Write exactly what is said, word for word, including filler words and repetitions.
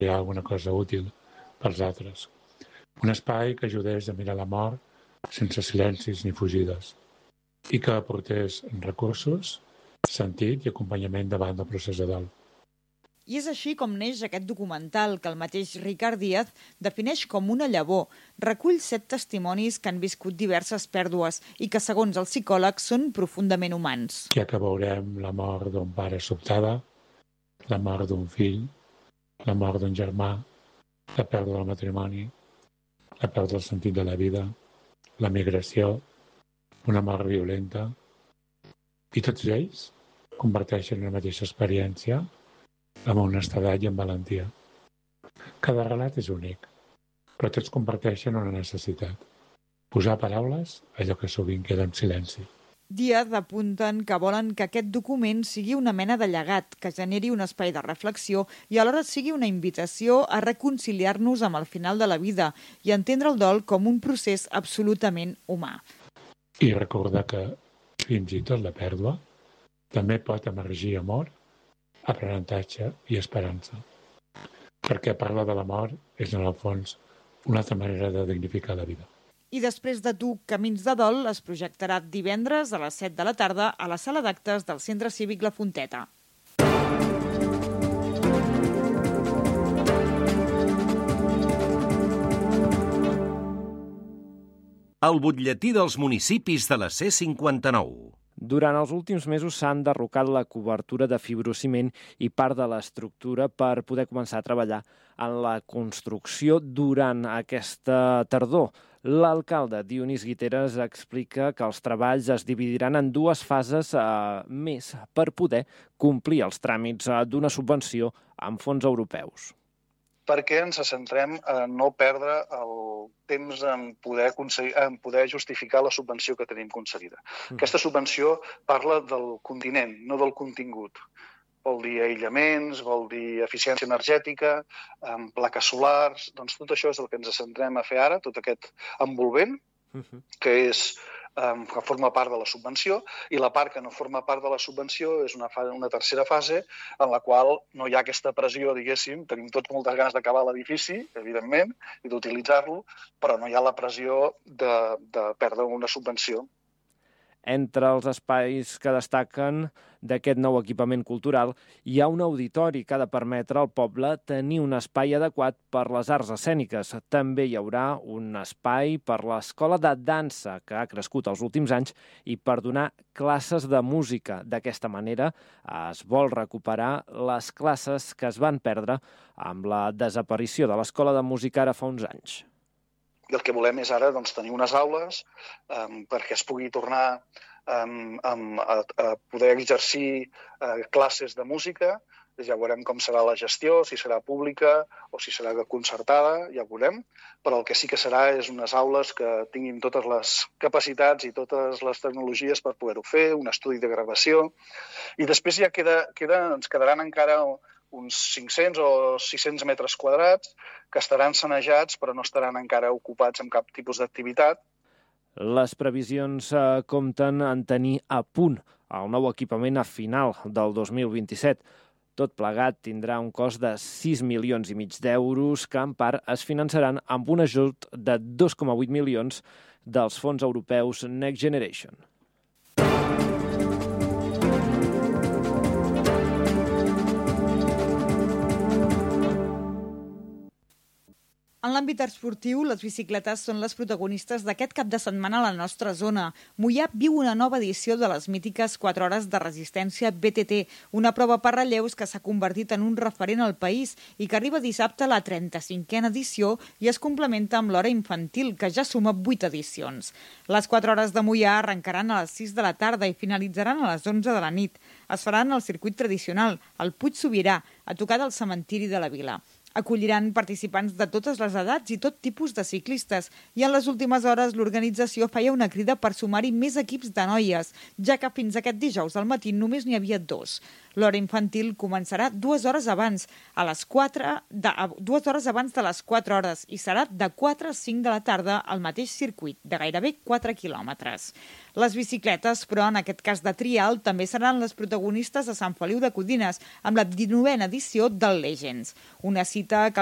crear alguna cosa útil pels altres. Un espai que ajudés a mirar la mort sense silencis ni fugides i que aportés recursos, sentit i acompanyament davant del procés de dol. I és així com neix aquest documental que el mateix Ricard Díaz defineix com una llavor. Recull set testimonis que han viscut diverses pèrdues i que, segons el psicòleg, són profundament humans. Ja que veurem la mort d'un pare sobtada, la mort d'un fill, la mort d'un germà, la pèrdua del matrimoni, la pèrdua del sentit de la vida, la migració, una mort violenta. I tots ells comparteixen la mateixa experiència amb honestedat i amb valentia. Cada relat és únic, però tots comparteixen una necessitat: posar paraules a allò que sovint queda en silenci. Díaz apunten que volen que aquest document sigui una mena de llegat, que generi un espai de reflexió i alhora sigui una invitació a reconciliar-nos amb el final de la vida i entendre el dol com un procés absolutament humà. I recordar que, fins i tot la pèrdua, també pot emergir amor, aprenentatge i esperança. Perquè parlar de la mort és, en el fons, una altra manera de dignificar la vida. I després de Tu, Camins de Dol, es projectarà divendres a les set de la tarda a la sala d'actes del Centre Cívic La Fonteta. El butlletí dels municipis de la C cinquanta-nou. Durant els últims mesos s'han derrocat la cobertura de fibrociment i part de l'estructura per poder començar a treballar en la construcció durant aquesta tardor. L'alcalde Dionís Guiteras explica que els treballs es dividiran en dues fases eh, més per poder complir els tràmits eh, d'una subvenció amb fons europeus. Perquè ens centrem a no perdre el temps en poder, en poder justificar la subvenció que tenim concedida. Mm. Aquesta subvenció parla del continent, no del contingut. Vol dir aïllaments, vol dir eficiència energètica, plaques solars. Doncs tot això és el que ens centrem a fer ara, tot aquest envolvent, mm-hmm. que és que forma part de la subvenció, i la part que no forma part de la subvenció és una, fase, una tercera fase en la qual no hi ha aquesta pressió, diguéssim, tenim tots moltes ganes d'acabar l'edifici, evidentment, i d'utilitzar-lo, però no hi ha la pressió de, de perdre una subvenció. Entre els espais que destaquen d'aquest nou equipament cultural hi ha un auditori que ha de permetre al poble tenir un espai adequat per les arts escèniques. També hi haurà un espai per l'escola de dansa, que ha crescut els últims anys, i per donar classes de música. D'aquesta manera es vol recuperar les classes que es van perdre amb la desaparició de l'escola de música ara fa uns anys. I el que volem és ara doncs, tenir unes aules um, perquè es pugui tornar um, um, a, a poder exercir uh, classes de música. Ja veurem com serà la gestió, si serà pública o si serà concertada, ja veurem. Però el que sí que serà és unes aules que tinguin totes les capacitats i totes les tecnologies per poder-ho fer, un estudi de gravació. I després ja queda, queda, ens quedaran encara uns cinc-cents o sis-cents metres quadrats que estaran sanejats però no estaran encara ocupats amb cap tipus d'activitat. Les previsions eh, compten en tenir a punt el nou equipament a final del dos mil vint-i-set. Tot plegat tindrà un cost de sis milions i mig d'euros que en part es finançaran amb un ajut de dos coma vuit milions dels fons europeus Next Generation. En l'àmbit esportiu, les bicicletes són les protagonistes d'aquest cap de setmana a la nostra zona. Moià viu una nova edició de les mítiques quatre hores de resistència B T T, una prova per relleus que s'ha convertit en un referent al país i que arriba dissabte a la trenta-cinquena edició i es complementa amb l'hora infantil, que ja suma vuit edicions. Les quatre hores de Moià arrencaran a les sis de la tarda i finalitzaran a les onze de la nit. Es faran al circuit tradicional, al Puig Sobirà, a tocar del cementiri de la vila. Acolliran participants de totes les edats i tot tipus de ciclistes i en les últimes hores l'organització feia una crida per sumar-hi més equips de noies, ja que fins aquest dijous al matí només n'hi havia dos. L'hora infantil començarà dues hores abans, a les quatre, de, a, dues hores abans de les quatre hores i serà de quatre a cinc de la tarda al mateix circuit, de gairebé quatre quilòmetres. Les bicicletes, però en aquest cas de trial, també seran les protagonistes de Sant Feliu de Codines, amb la dinovena edició del Legends, una cita que